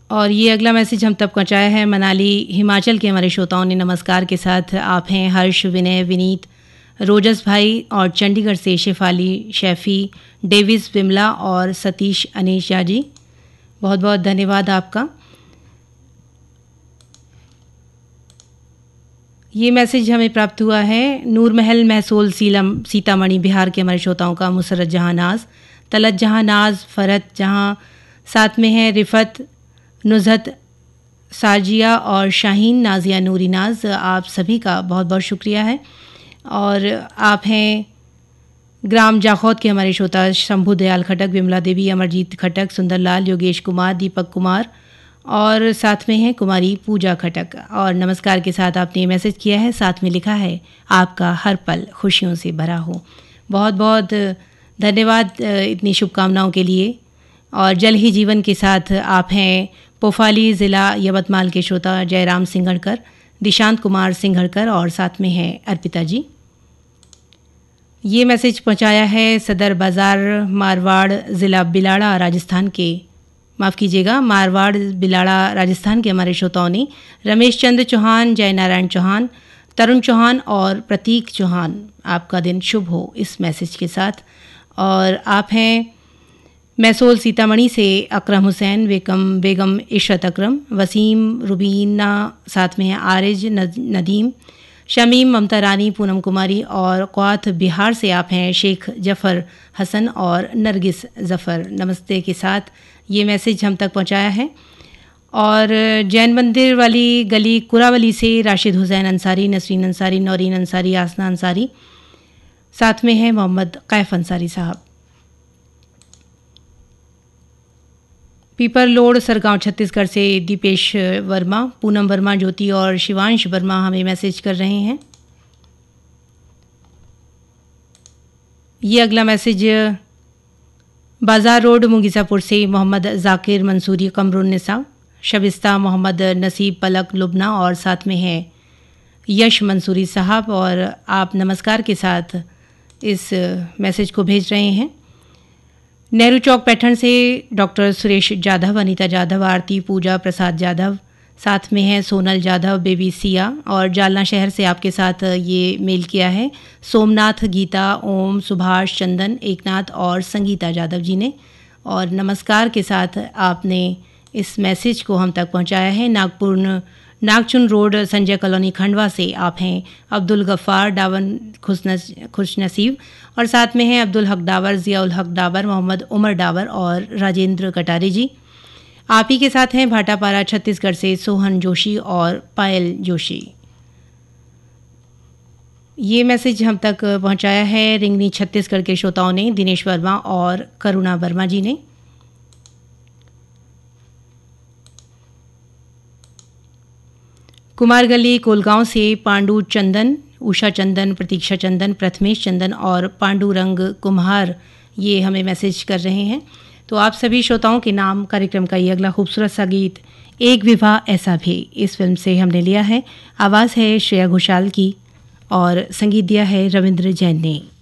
और ये अगला मैसेज हम तक पहुँचाया है मनाली हिमाचल के हमारे श्रोताओं ने। नमस्कार के साथ आप हैं हर्ष, विनय, विनीत, रोजस भाई और चंडीगढ़ से शेफाली, शैफ़ी, डेविस, विमला और सतीश अनीशा जी, बहुत बहुत धन्यवाद आपका। ये मैसेज हमें प्राप्त हुआ है नूरमहल, महसूल, सीतामढ़ी बिहार के हमारे श्रोताओं का। मुसरत जहाँ नाज, तलत जहाँ नाज, फरत जहाँ, साथ में है रिफत, नुज़हत, साजिया और शाहीन, नाजिया, नूरी नाज, आप सभी का बहुत बहुत शुक्रिया है। और आप हैं ग्राम जाखौद के हमारे श्रोता शंभू दयाल खटक, विमला देवी, अमरजीत खटक, सुंदरलाल, योगेश कुमार, दीपक कुमार और साथ में हैं कुमारी पूजा खटक। और नमस्कार के साथ आपने मैसेज किया है, साथ में लिखा है आपका हर पल खुशियों से भरा हो। बहुत बहुत धन्यवाद इतनी शुभकामनाओं के लिए। और जल ही जीवन के साथ आप हैं पोफाली ज़िला यवतमाल के श्रोता जयराम सिंघड़कर, दिशांत कुमार सिंघड़कर और साथ में हैं अर्पिता जी। ये मैसेज पहुंचाया है सदर बाज़ार, मारवाड़ ज़िला बिलाड़ा राजस्थान के, माफ़ कीजिएगा, मारवाड़ बिलाड़ा राजस्थान के हमारे श्रोताओं ने। रमेश चंद्र चौहान, जय नारायण चौहान, तरुण चौहान और प्रतीक चौहान, आपका दिन शुभ हो इस मैसेज के साथ। और आप हैं मैसूल सीतामढ़ी से अकरम हुसैन, बेगम इशरत अकरम, वसीम, रुबीना, साथ में है आरिज, नदीम, शमीम, ममता रानी, पूनम कुमारी और क्वाथ बिहार से आप हैं शेख जफ़र हसन और नरगिस ज़फ़र, नमस्ते के साथ ये मैसेज हम तक पहुंचाया है। और जैन मंदिर वाली गली कुरावली से राशिद हुसैन अंसारी, नसरीन अंसारी, नौरीन अंसारी, आसना अंसारी, साथ में है मोहम्मद कैफ अंसारी साहब। पीपर लोड सरगांव छत्तीसगढ़ से दीपेश वर्मा, पूनम वर्मा, ज्योति और शिवांश वर्मा हमें मैसेज कर रहे हैं। ये अगला मैसेज बाज़ार रोड मुंगीसापुर से मोहम्मद जाकिर मंसूरी, कमरुन्निसा, शबिस्ता, मोहम्मद नसीब, पलक, लुबना और साथ में है यश मंसूरी साहब। और आप नमस्कार के साथ इस मैसेज को भेज रहे हैं। नेहरू चौक पैठण से डॉक्टर सुरेश जाधव, अनीता जाधव, आरती, पूजा, प्रसाद जाधव, साथ में है सोनल जाधव, बेबी सिया। और जालना शहर से आपके साथ ये मेल किया है सोमनाथ, गीता, ओम, सुभाष, चंदन, एकनाथ और संगीता जाधव जी ने। और नमस्कार के साथ आपने इस मैसेज को हम तक पहुंचाया है नागचुन रोड, संजय कॉलोनी, खंडवा से आप हैं अब्दुल गफ़ार, डावन खुशनसीब और साथ में हैं अब्दुल हक डावर, ज़ियाउल हक डावर, मोहम्मद उमर डावर और राजेंद्र कटारे जी। आप ही के साथ हैं भाटापारा छत्तीसगढ़ से सोहन जोशी और पायल जोशी। ये मैसेज हम तक पहुंचाया है रिंगनी छत्तीसगढ़ के श्रोताओं ने, दिनेश वर्मा और करुणा वर्मा जी ने। कुमारगली कोलगांव से पांडु चंदन, उषा चंदन, प्रतीक्षा चंदन, प्रथमेश चंदन और पांडुरंग कुम्हार ये हमें मैसेज कर रहे हैं। तो आप सभी श्रोताओं के नाम कार्यक्रम का ये अगला खूबसूरत सा गीत एक विवाह ऐसा भी, इस फिल्म से हमने लिया है। आवाज़ है श्रेया घोषाल की और संगीत दिया है रविंद्र जैन ने।